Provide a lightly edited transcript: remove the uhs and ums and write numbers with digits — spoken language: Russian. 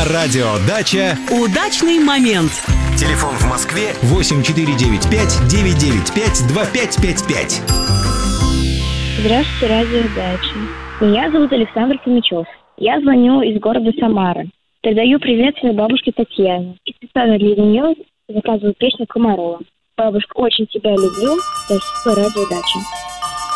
На радио «Дача» удачный момент. Телефон в Москве 8495-995-2555. Здравствуйте, радио «Дача». Меня зовут Александр Фомичев. Я звоню из города Самара. Передаю привет своей бабушке Татьяне. И специально для нее заказываю песню Комарова. Бабушка, очень тебя люблю. Спасибо, радио «Дача».